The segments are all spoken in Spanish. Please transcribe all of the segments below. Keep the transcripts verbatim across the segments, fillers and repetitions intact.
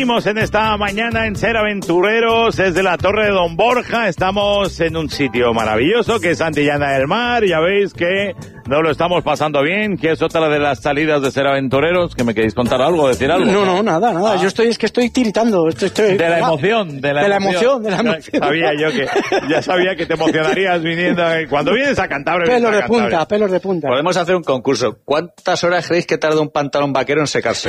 Seguimos en esta mañana en Ser Aventureros desde la Torre de Don Borja. Estamos en un sitio maravilloso que es Santillana del Mar. Ya veis que nos lo estamos pasando bien, que es otra de las salidas de Ser Aventureros. ¿Que me queréis contar algo, decir algo? No, no, nada, nada. Ah. Yo estoy, es que estoy tiritando. Estoy, estoy, de la emoción, de la, de la emoción. emoción, de la emoción. Ya sabía yo que, ya sabía que te emocionarías viniendo, cuando vienes a Cantabria. Pelos a de punta, pelos de punta. Podemos hacer un concurso. ¿Cuántas horas creéis que tarda un pantalón vaquero en secarse?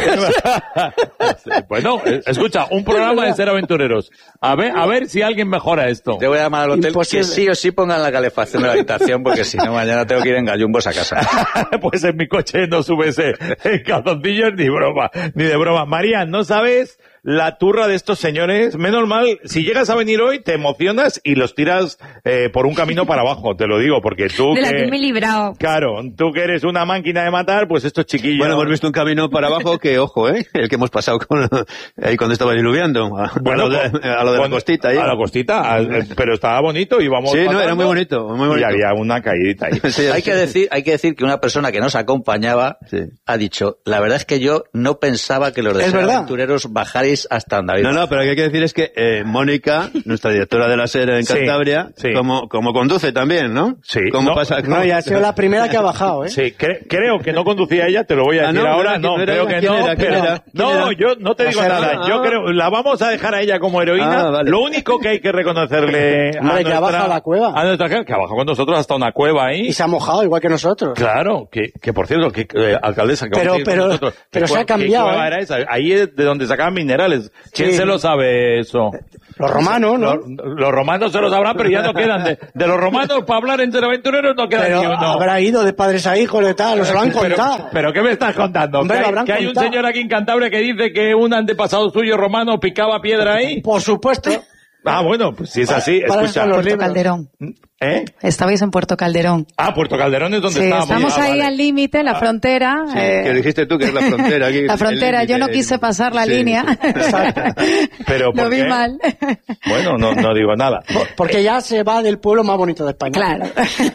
Bueno, escucha, un programa de Ser Aventureros. A ver, a ver si alguien mejora esto. Te voy a llamar al hotel Imposible. que sí o sí pongan la calefacción de la habitación, porque si no mañana tengo que ir en gallumbos a casa. Pues en mi coche no subes en calzoncillos ni broma, ni de broma. María, ¿no sabes la turra de estos señores? Menos mal, si llegas a venir hoy, te emocionas y los tiras eh, por un camino para abajo, te lo digo, porque tú de la que, que me he librado. Claro, tú que eres una máquina de matar, pues estos chiquillos... Bueno, hemos visto un camino para abajo que, ojo, ¿eh? El que hemos pasado con, ahí cuando estaba diluviando, a, bueno, a, lo de, a lo de la costita. Ahí. A la costita, a, pero estaba bonito, íbamos Sí, pasando, no, era muy bonito, muy bonito. Y había una caídita ahí. Sí, hay, sí. que decir, hay que decir que una persona que nos acompañaba Sí. ha dicho, la verdad es que yo no pensaba que los de Es Ser verdad. Aventureros bajarais hasta Andalucía. No, no, pero lo que hay que decir es que eh, Mónica, nuestra directora de la serie en Sí, Cantabria, sí. como, como conduce también, ¿no? Sí. ¿Cómo No, pasa? No, ya ha sido la primera que ha bajado, ¿eh? Sí, cre- creo que no conducía ella, te lo voy a Ah, decir no, ahora. no, No, ¿quién era creo ella? que ¿Quién no, era? ¿Quién pero... era? ¿Quién No, era? yo no te No digo sé nada. nada. Yo creo, la vamos a dejar a ella como heroína. Ah, vale. Lo único que hay que reconocerle a Hombre, que ha nuestra... bajado a la cueva. A nuestra que ha bajado con nosotros hasta una cueva ahí. Y se ha mojado, igual que nosotros. Claro, que, que por cierto, que eh, alcaldesa, que Pero- vamos a ir con pero- nosotros. pero ¿Qué se ha cue- qué cambiado, cueva ¿eh? era esa? Ahí es de donde sacaban minerales. ¿Quién Sí. se lo sabe eso? Los romanos, ¿no? Los, los romanos se lo sabrán, pero ya no quedan. De, de los romanos, para hablar entre aventureros, no queda Pero ni uno. habrá ido de padres a hijos, de tal, nos lo han Pero, contado. pero ¿qué me estás contando? Hombre, ¿Que, lo hay, habrán que hay un contado. señor aquí en Cantabria que dice que un antepasado suyo romano picaba piedra ahí? Por supuesto. Ah, bueno, pues si es así, Para escucha. eso los Puerto libros. Calderón. ¿Eh? Estabais en Puerto Calderón. Ah, Puerto Calderón es donde Sí, estábamos. estamos Ah, ahí vale. al límite, en la frontera. Sí, eh, que lo dijiste tú, que es la frontera. Aquí, la frontera, el yo no límite. quise pasar la Sí. línea. Pero, ¿por Lo vi qué? mal. Bueno, no, no digo nada. Porque ya se va del pueblo más bonito de España. Claro.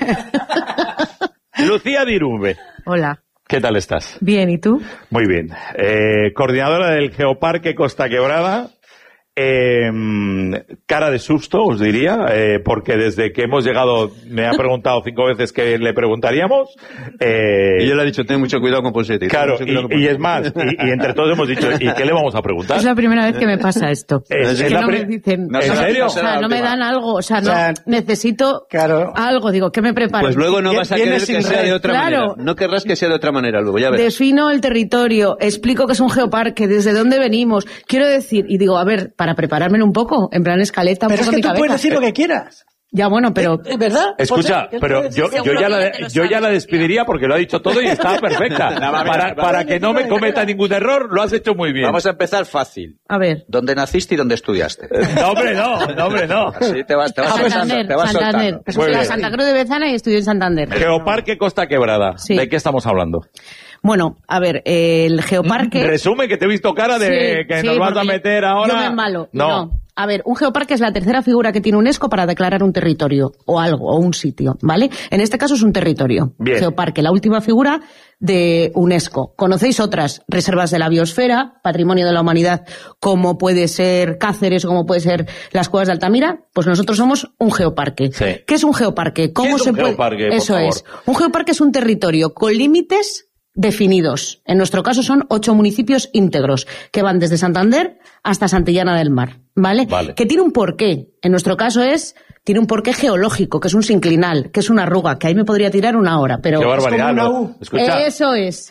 Lucía Dirube, Hola. ¿qué tal estás? Bien, ¿y tú? Muy bien. Eh, coordinadora del Geoparque Costa Quebrada. Eh, cara de susto, os diría, eh, porque desde que hemos llegado me ha preguntado cinco veces que le preguntaríamos. Eh, Y yo le he dicho, ten mucho cuidado con Ponseti. Claro, ten mucho cuidado con y, y Ponseti. es más, y, y entre todos hemos dicho, ¿y qué le vamos a preguntar? Es la primera vez que me pasa esto. Es- Es es que la no pri- me dicen... No ¿En será- serio? O sea, no me dan algo, o sea, no, O sea, necesito claro. algo, digo, ¿qué me preparo? Pues luego no Viene- vas a viene querer que sin sea red. de otra Claro. manera. No querrás que sea de otra manera luego, ya verás. Defino el territorio, explico que es un geoparque, desde dónde venimos. Quiero decir, y digo, a ver, para preparármelo un poco, en plan escaleta, un Pero es poco que mi tú cabeza. puedes decir lo que quieras. Ya, bueno, pero... ¿Es verdad? Escucha, Pues, ¿qué pero puedes yo, decir? yo, ya la, Seguro que te lo yo ya sabes. la despediría porque lo ha dicho todo y está perfecta. Para, para que no me cometa ningún error, lo has hecho muy bien. Vamos a empezar fácil. A ver. ¿Dónde naciste y dónde estudiaste? No, hombre, no, no, hombre, no. Así te vas, te vas soltando, Santander, te vas Santander. soltando. Muy Fui a bien. Santa Cruz de Bezana y estudié en Santander. Geoparque Costa Quebrada. Sí. ¿De qué estamos hablando? Bueno, a ver, el geoparque... Resume, que te he visto cara de Sí, que sí, nos vas a porque meter ahora. Yo me embalo. No. No. A ver, un geoparque es la tercera figura que tiene UNESCO para declarar un territorio, o algo, o un sitio, ¿vale? En este caso es un territorio. Bien. Geoparque, la última figura de UNESCO. ¿Conocéis otras? Reservas de la biosfera, patrimonio de la humanidad, como puede ser Cáceres, o como puede ser las Cuevas de Altamira. Pues nosotros somos un geoparque. Sí. ¿Qué es un geoparque? ¿Cómo ¿Qué es se un puede... geoparque, por Eso favor? es. Un geoparque es un territorio con límites definidos. En nuestro caso son ocho municipios íntegros, que van desde Santander hasta Santillana del Mar, ¿vale? Vale. Que tiene un porqué. En nuestro caso es, tiene un porqué geológico, que es un sinclinal, que es una arruga, que ahí me podría tirar una hora, pero... Qué barbaridad. como una lo- U. Escucha. Eso es.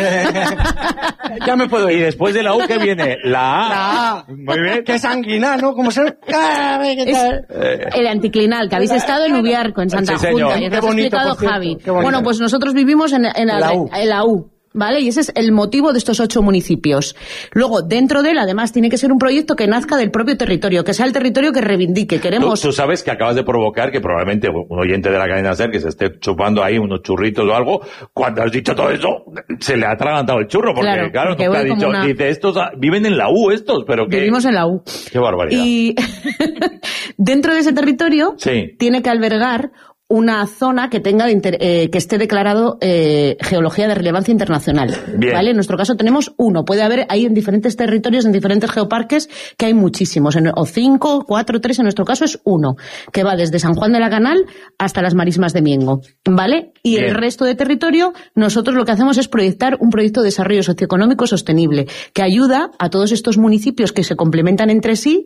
Ya me puedo Y ir. después de la U, ¿qué viene? La A. La A. Muy bien. Qué sanguinar, ¿no? Como ser... Ah, ¿qué Es tal? el anticlinal, que habéis estado en Ubiarco, en Santa Sí, señor. Junta, y os Qué has bonito, explicado por cierto, Javi. qué bonito. Bueno, pues nosotros vivimos en, en la, La U. en la U. ¿Vale? Y ese es el motivo de estos ocho municipios. Luego, dentro de él, además, tiene que ser un proyecto que nazca del propio territorio, que sea el territorio que reivindique. Tú, Queremos... tú sabes que acabas de provocar que probablemente un oyente de la cadena SER que se esté chupando ahí unos churritos o algo, cuando has dicho todo eso, se le ha atragantado el churro, porque Claro, claro, porque tú te voy has como dicho, una- dice, estos ah, viven en la U estos, pero que... Vivimos en la U. Qué barbaridad. Y dentro de ese territorio Sí. tiene que albergar una zona que tenga de inter, eh, que esté declarado eh, geología de relevancia internacional. Bien. ¿Vale? En nuestro caso tenemos uno. Puede haber ahí en diferentes territorios, en diferentes geoparques, que hay muchísimos. En, o cinco, cuatro, tres, en nuestro caso es uno, que va desde San Juan de la Canal hasta las Marismas de Miengo. ¿Vale? Y Bien. el resto de territorio, nosotros lo que hacemos es proyectar un proyecto de desarrollo socioeconómico sostenible, que ayuda a todos estos municipios que se complementan entre sí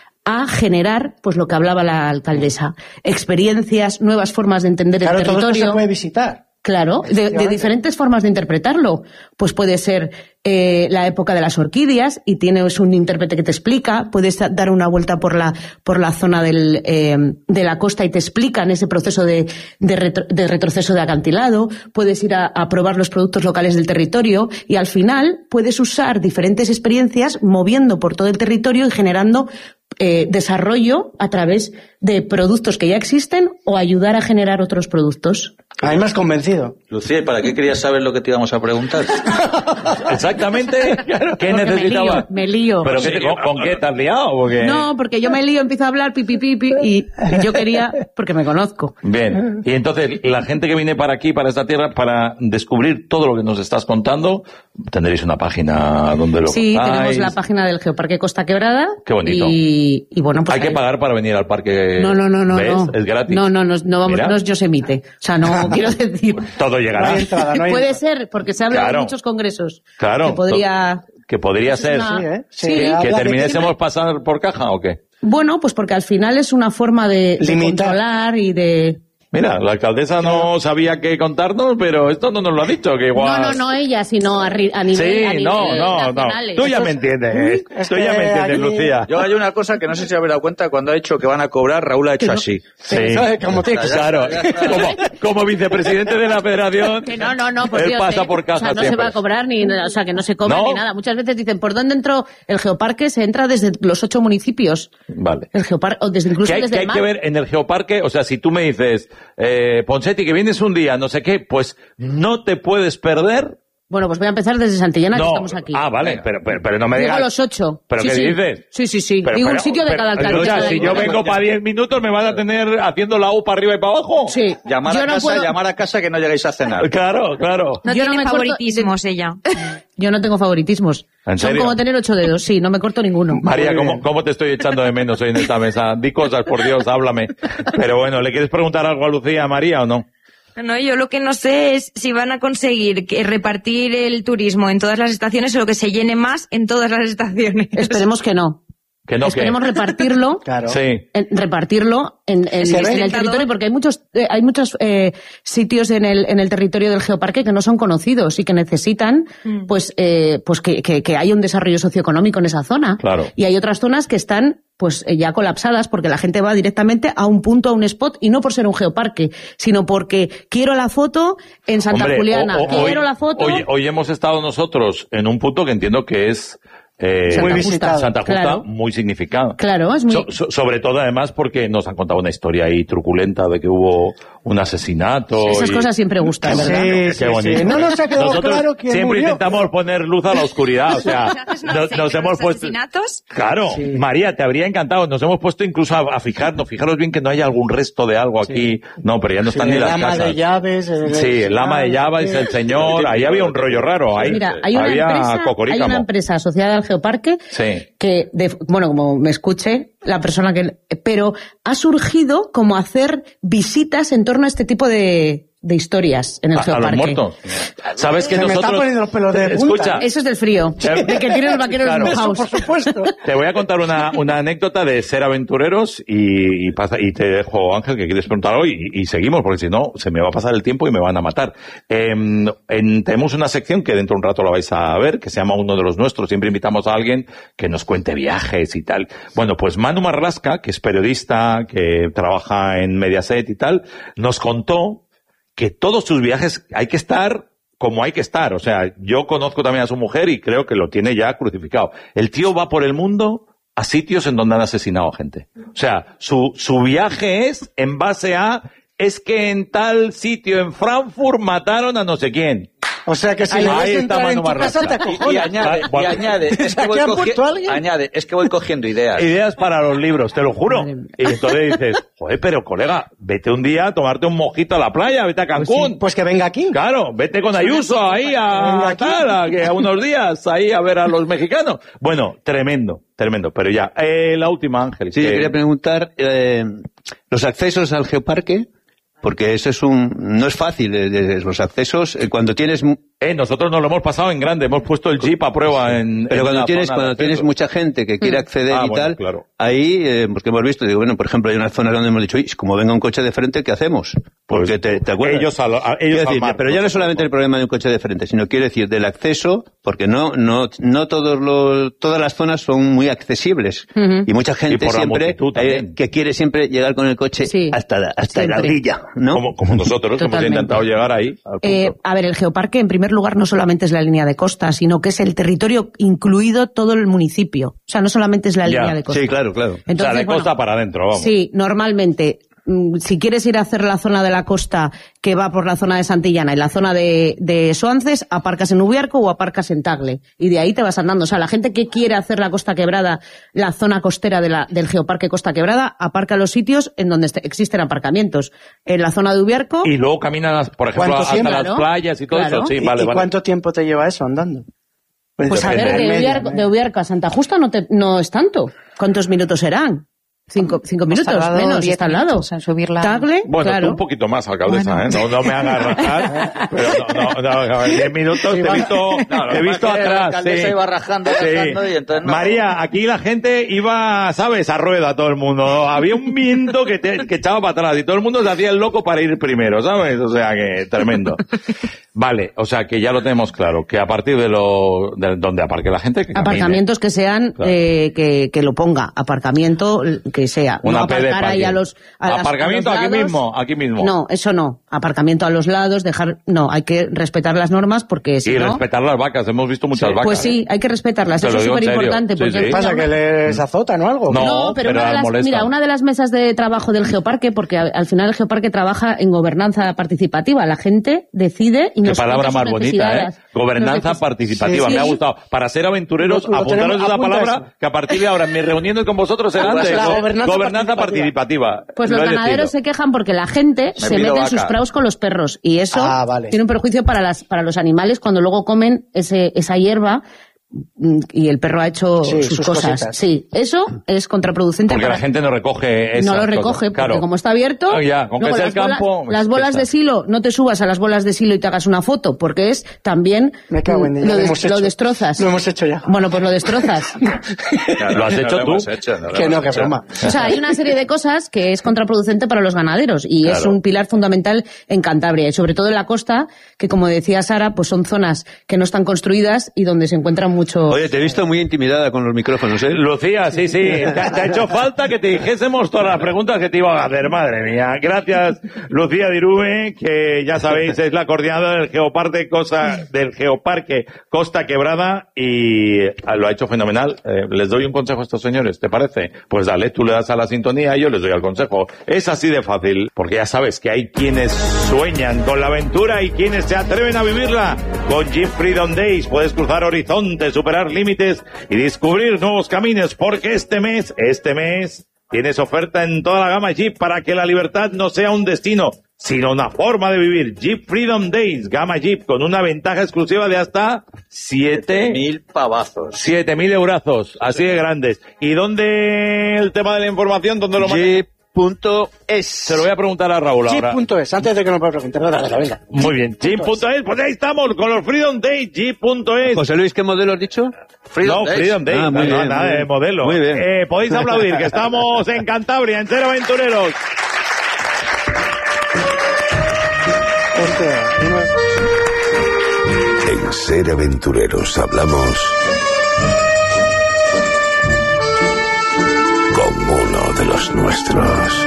a generar, pues lo que hablaba la alcaldesa, experiencias, nuevas formas de entender Claro, el todo territorio. esto se puede visitar. Claro, de, de diferentes formas de interpretarlo. Pues puede ser eh, la época de las orquídeas y tienes un intérprete que te explica, puedes dar una vuelta por la por la zona del, eh, de la costa y te explican ese proceso de, de, retro, de retroceso de acantilado, puedes ir a, a probar los productos locales del territorio y al final puedes usar diferentes experiencias moviendo por todo el territorio y generando Eh, desarrollo a través de productos que ya existen o ayudar a generar otros productos. A mí me has convencido. Lucía, ¿y para qué querías saber lo que te íbamos a preguntar? Exactamente. ¿Qué Porque necesitabas? me lío, me lío. ¿Pero qué te- con, con qué te has liado? Porque... No, porque yo me lío, empiezo a hablar pipi pipi y, y yo quería, porque me conozco. Bien, y entonces la gente que viene para aquí, para esta tierra, para descubrir todo lo que nos estás contando, tendréis una página donde lo Sí, contáis. tenemos la página del Geoparque Costa Quebrada. Qué bonito. Y, y bueno, pues Hay que ahí- pagar para venir al parque. No, no, no, no, ¿Ves? no. Es gratis. No, no, no, no vamos, Mira. no es Yosemite. O sea, no quiero decir. Todo llegará. No hay entrada, no hay Puede entrada. ser, porque se habla Claro. de muchos congresos. Claro. Que podría. Que podría ser. una- Sí, ¿eh? Sí. Se Que habla de terminésemos pasar por caja o qué. Bueno, pues porque al final es una forma de, de Limitar. controlar y de. Mira, la alcaldesa no sabía qué contarnos, pero esto no nos lo ha dicho, que igual... No, no, no ella, sino a, ri- a nivel, Sí, a nivel no, no, no. nacionales. Tú ya me entiendes. Es Tú que ya me entiendes, aquí- Lucía. Yo hay una cosa que no sé si habéis dado cuenta, cuando ha dicho que van a cobrar, Raúl ha hecho así. Sí. ¿Sabes? Como te- Claro, como, como vicepresidente de la federación, Que no, no, no, por él Dios, pasa ¿eh? por caja O sea, no siempre. se va a cobrar ni, o sea, que no se cobra ¿No? ni nada. Muchas veces dicen, ¿por dónde entró el geoparque? Se entra desde los ocho municipios. Vale. El geoparque, o desde incluso ¿Qué hay, desde qué hay el mar. que ver en el geoparque? O sea, si tú me dices, eh, Ponseti, que vienes un día, no sé qué, pues no te puedes perder. Bueno, pues voy a empezar desde Santillana, que No. estamos aquí. Ah, vale, pero, pero, pero no me Digo digas. los ocho. ¿Pero Sí, qué sí. dices? Sí, sí, sí. Pero- Digo un pero- sitio de pero- cada alcalde. escucha, cada si uno. yo vengo para diez minutos, ¿me van a tener haciendo la U para arriba y para abajo? Sí. Llamar Yo a no casa, puedo- llamar a casa que no llegáis a cenar. Claro, claro. No Yo no tiene me corto- favoritismos ella. Yo no tengo favoritismos. ¿En Son serio? como tener ocho dedos, sí, no me corto ninguno. María, ¿cómo, ¿cómo te estoy echando de menos hoy en esta mesa? Di cosas, por Dios, háblame. Pero bueno, ¿le quieres preguntar algo a Lucía, a María o no? No, yo lo que no sé es si van a conseguir que repartir el turismo en todas las estaciones o que se llene más en todas las estaciones. Esperemos que no. Que no, que... Esperemos repartirlo. Claro. Sí. en- repartirlo en, en- Se en ve. el territorio, porque hay muchos eh, hay muchos eh, sitios en el en el territorio del geoparque que no son conocidos y que necesitan Mm. pues eh, pues que, que, que haya un desarrollo socioeconómico en esa zona. Claro. Y hay otras zonas que están pues eh, ya colapsadas porque la gente va directamente a un punto, a un spot, y no por ser un geoparque, sino porque quiero la foto en Santa Hombre, Juliana, o- o- quiero hoy, la foto. Hoy, hoy hemos estado nosotros en un punto que entiendo que es... Eh, Santa Muy Justa. visitado. Santa Justa, Claro. muy significado. Claro, es muy... So- so- sobre todo, además, porque nos han contado una historia ahí truculenta de que hubo un asesinato. Esas y- cosas siempre gustan, Sí, ¿verdad? Qué sí, bonito. sí. No nos ha quedado Nosotros claro quién siempre murió. intentamos poner luz a la oscuridad, o sea, ¿Haces una nos, serie nos de hemos los puesto... asesinatos? Claro, Sí. María, te habría encantado. Nos hemos puesto incluso a, a fijarnos. Fijaros bien que no haya algún resto de algo aquí. No, pero ya no Sí, están ni el las ama casas. de llaves. el- Sí, el ama de llaves, el señor. Ahí había un rollo raro. Ahí Mira, hay una, había empresa, hay cocorícamo. una empresa asociada al geoparque Sí. que, de- bueno, como me escuche la persona que... Pero ha surgido como hacer visitas en torno a este tipo de, de historias en el A, a los geoparque. muertos. ¿Sabes que Se me nosotros... están poniendo los pelos de punta. Escucha, Eso es del frío. Claro. De que tienen los vaqueros Claro. mojados. Por supuesto. te voy a contar una, una anécdota de ser aventureros y, y, pasa, y te dejo, Ángel, que quieres preguntar hoy y, y seguimos, porque si no, se me va a pasar el tiempo y me van a matar. Eh, en- tenemos una sección que dentro de un rato la vais a ver, que se llama Uno de los Nuestros. Siempre invitamos a alguien que nos cuente viajes y tal. Bueno, pues Manu Marlasca, que es periodista, que trabaja en Mediaset y tal, nos contó que todos sus viajes hay que estar como hay que estar. O sea, yo conozco también a su mujer y creo que lo tiene ya crucificado. El tío va por el mundo a sitios en donde han asesinado a gente. O sea, su, su viaje es en base a, es que en tal sitio en Frankfurt mataron a no sé quién. O sea que si Ahí- le ahí ves está entrar Manu en tu Marrasca. casa te Y, y acojonas. añade, y Bueno. añade, es que ¿Aquí voy han cogi- puesto a alguien? añade, es que voy cogiendo ideas. Ideas para los libros, te lo juro. Madre mía. Y entonces dices, joder, pero colega, vete un día a tomarte un mojito a la playa, vete a Cancún. Pues que venga aquí. Claro, vete con Ayuso ahí a, Aquí. tal, a, que a unos días ahí a ver a los mexicanos. Bueno, tremendo, tremendo. Pero ya, eh, la última, Ángel. Sí, que- yo quería preguntar, eh, los accesos al geoparque, porque eso es un, no es fácil, eh, de- los accesos, eh, cuando tienes, mu- Eh, nosotros nos lo hemos pasado en grande, hemos puesto el jeep a prueba en... pero en cuando una tienes, zona cuando de tienes acceso. mucha gente que quiere acceder Ah, y bueno, tal, claro. ahí, eh, porque hemos visto, digo, bueno, por ejemplo, hay unas zonas donde hemos dicho, "Uy, como venga un coche de frente, ¿qué hacemos? Porque Pues, te, te acuerdas. ellos al- a- ellos Quiero al decir, mar, pero ya no es solamente el problema de un coche de frente, sino quiero decir del acceso, porque no, no, no todos los, todas las zonas son muy accesibles. Ujú. Y mucha gente Y por la siempre, multitud también. eh, que quiere siempre llegar con el coche Sí, hasta, la- hasta la siempre. orilla, ¿no? Como, como nosotros, que hemos Totalmente. intentado llegar ahí. al punto. Eh, a ver, el geoparque, en primer lugar, no solamente es la línea de costa, sino que es el territorio incluido todo el municipio. O sea, no solamente es la Ya, línea de costa. Sí, claro, claro. o sea, Entonces, de bueno, costa para adentro, vamos. Sí, normalmente, mm, si quieres ir a hacer la zona de la costa que va por la zona de Santillana y la zona de, de Soances, aparcas en Ubiarco o aparcas en Tagle. Y de ahí te vas andando. O sea, la gente que quiere hacer la Costa Quebrada, la zona costera de la, del Geoparque Costa Quebrada, aparca los sitios en donde este- existen aparcamientos. En la zona de Ubiarco, Y luego caminan, por ejemplo, ¿Cuánto hasta siempre, las no? playas y todo Claro. eso. Sí, ¿Y, vale, y vale. cuánto tiempo te lleva eso andando? pues a ver, depende. de Media, Ubiarco, media. de Ubiarco a Santa Justa no, te, no es tanto. ¿Cuántos minutos serán? Cinco, cinco minutos, al lado, menos, diez está al lado. minutos en subir la- Tagle, Bueno, claro. tú un poquito más, alcaldesa, Bueno. ¿eh? No, no me hagas rajar, pero no, no, no, a ver, diez minutos te he visto, No, lo te he que visto pasa es que la atrás, alcaldesa sí. iba rajando, rajando, y entonces no. María, aquí la gente iba, ¿sabes? A rueda todo el mundo. Había un viento que, te, que echaba para atrás y todo el mundo se hacía el loco para ir primero, ¿sabes? O sea que, tremendo. Vale, o sea que ya lo tenemos claro, que a partir de lo, de donde aparque la gente, que camine. Aparcamientos que sean, Claro. eh, que, que lo ponga. Aparcamiento que sea. Una no P de aparcar ahí parking. a los, a las- Aparcamiento a los aquí lados. mismo, aquí mismo. No, eso no. Aparcamiento a los lados, dejar, no, hay que respetar las normas porque si Y no, respetar las vacas, hemos visto muchas vacas. pues sí, hay que respetarlas. Te Eso lo es digo en súper serio. importante. Sí, porque sí. ¿Qué pasa? ¿Que les azotan o algo? No, No, pero, pero una de las las, molesta. mira, una de las mesas de trabajo del Geoparque, porque al, al final el Geoparque trabaja en gobernanza participativa. La gente decide y Qué nos palabra cuenta más sus bonita, ¿eh? necesidades. Gobernanza Nos- participativa, Sí, me ha sí. gustado. Para ser aventureros, Lo- lo apuntaros tenemos- esa apunta palabra, eso. que a partir de ahora en mis reuniones con vosotros serán La de go- gobernanza gobernanza participativa. participativa. Pues Lo los he ganaderos decidido. se quejan porque la gente se pido mete en sus vaca. praus con los perros y eso Ah, vale. tiene un perjuicio para las para los animales cuando luego comen ese esa hierba mm, y el perro ha hecho Sí, sus, sus cosas. cositas. Sí, eso es contraproducente. Porque para- la gente no recoge esas no lo cosas. recoge porque Claro. como está abierto, Ah, ya, con que luego sea las el campo, bolas, las es bolas que de está. silo, no te subas a las bolas de silo y te hagas una foto porque es también Me cago en mm, Dios, lo, lo des- hemos lo hecho. destrozas. Lo hemos hecho ya. Bueno, pues lo destrozas. Lo has hecho No tú. hemos hecho, no lo Que hemos no, que hecho. broma. O sea, hay una serie de cosas que es contraproducente para los ganaderos y es Claro. un pilar fundamental en Cantabria y sobre todo en la costa, que como decía Sara, pues son zonas que no están construidas y donde se encuentran mucho... Oye, te he visto muy intimidada con los micrófonos, ¿eh? Lucía, sí, sí, te, te ha hecho falta que te dijésemos todas las preguntas que te iba a hacer, madre mía. Gracias, Lucía Dirube, que ya sabéis es la coordinadora del Geoparque Costa, del Geoparque Costa Quebrada y ah, lo ha hecho fenomenal. Eh, les doy un consejo a estos señores, ¿te parece? Pues dale, tú le das a la sintonía y yo les doy al consejo. Es así de fácil, porque ya sabes que hay quienes sueñan con la aventura y quienes se atreven a vivirla. Con Jeep Freedom Days puedes cruzar horizontes, superar límites y descubrir nuevos caminos, porque este mes, este mes, tienes oferta en toda la gama Jeep para que la libertad no sea un destino, sino una forma de vivir. Jeep Freedom Days, gama Jeep, con una ventaja exclusiva de hasta siete Mil pavazos. siete mil eurazos, así de grandes. ¿Y dónde el tema de la información? ¿Dónde lo manejas? Jeep punto es. Se lo voy a preguntar a Raúl ahora. Jeep punto es, antes de que nos pueda preguntar. Venga, venga, venga. Muy bien, Jeep punto es, pues ahí estamos con los Freedom Days, Jeep punto es. José Luis, ¿qué modelo has dicho? Freedom no, Days. Freedom Days, Ah, muy no, bien, nada muy de bien. modelo. Muy bien. Eh, podéis aplaudir, que estamos en Cantabria, en Cero Aventureros. Hostia, no- En Ser Aventureros hablamos con uno de los nuestros.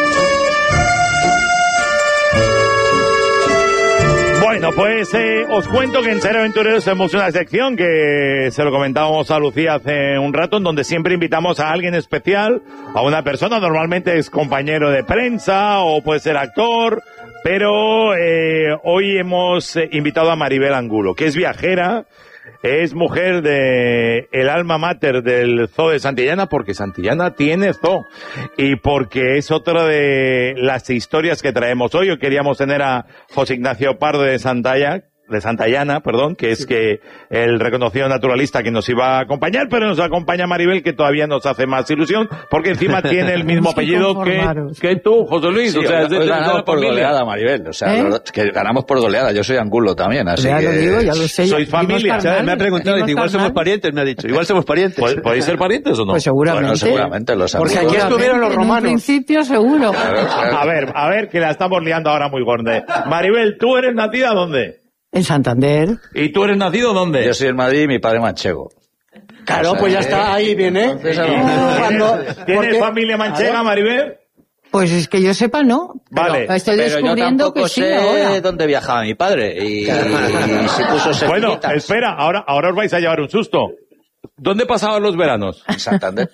Bueno, pues eh, os cuento que en Ser Aventureros tenemos una sección que se lo comentábamos a Lucía hace un rato, en donde siempre invitamos a alguien especial, a una persona, normalmente es compañero de prensa o puede ser actor, Pero eh, hoy hemos eh, invitado a Maribel Angulo, que es viajera, es mujer de el alma mater del Zoo de Santillana, porque Santillana tiene zoo, y porque es otra de las historias que traemos hoy. Hoy queríamos tener a José Ignacio Pardo de Santalla, de Santillana, perdón, que es que el reconocido naturalista que nos iba a acompañar, pero nos acompaña Maribel, que todavía nos hace más ilusión, porque encima tiene el mismo apellido que, que tú, José Luis. Sí, o sea, hoy, es de, hoy de ganamos la por familia. goleada, Maribel. O sea, ¿Eh? lo- que ganamos por goleada. Yo soy Angulo también, así Ya que... lo digo, ya lo sé. Sois Vimos familia. carnal, ¿Sabes? Me ha preguntado, vimos dice, igual carnal. somos parientes, me ha dicho. Igual somos parientes. ¿Pod- ¿Podéis ser parientes o no? Pues seguramente. Bueno, seguramente los Porque amigos. aquí estuvieron los En un romanos. principio, seguro. A ver, a ver, que la estamos liando ahora muy gorda. Maribel, ¿tú eres nacida dónde? En Santander. ¿Y tú eres nacido dónde? Yo soy del Madrid y mi padre manchego. Claro, pues ya está, ahí viene. Entonces, Cuando- ¿Tienes porque- familia manchega, Maribel? Pues es que yo sepa, no. Vale. Estoy Pero yo descubriendo tampoco que sí sé ahora. dónde viajaba mi padre y, y se puso Bueno, semillitas. espera, ahora, ahora os vais a llevar un susto. ¿Dónde pasaban los veranos? En Santander.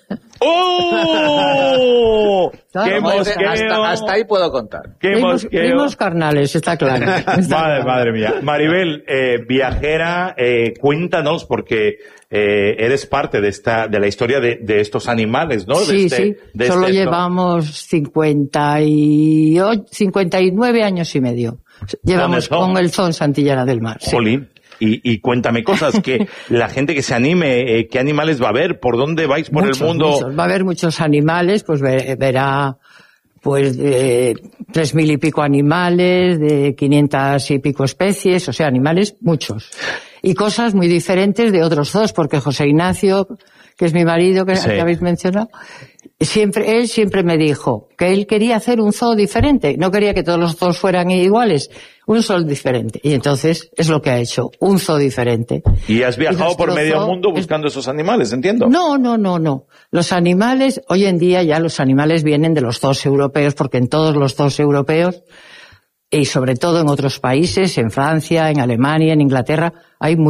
¡Oh! Claro, ¡Qué vamos, mosqueo! hasta, hasta ahí puedo contar. ¡Qué Primos, mosqueo! primos carnales, está claro. Está Madre, claro. madre mía. Maribel, eh, viajera, eh, cuéntanos, porque eh, eres parte de esta, de la historia de, de estos animales, ¿no? De Sí, este- sí. de Solo este- llevamos cincuenta y ocho, cincuenta y nueve años y medio. Llevamos ¿Con el zoo? con el zoo en Santillana del Mar. Sí. Jolín. Y, y cuéntame cosas, que la gente que se anime, eh, ¿qué animales va a ver? ¿Por dónde vais por Muchos, el mundo? muchos. Va a haber muchos animales, pues ve- verá pues de tres mil y pico animales, de quinientas y pico especies, o sea, animales muchos. Y cosas muy diferentes de otros zoos, porque José Ignacio, que es mi marido, que, Sí. que habéis mencionado, siempre, él siempre me dijo que él quería hacer un zoo diferente, no quería que todos los zoos fueran iguales, un zoo diferente. Y entonces es lo que ha hecho, un zoo diferente. Y has viajado nuestro por medio zoo mundo es- buscando esos animales, entiendo. No, no, no, no. Los animales, hoy en día ya los animales vienen de los zoos europeos, porque en todos los zoos europeos, y sobre todo en otros países, en Francia, en Alemania, en Inglaterra, hay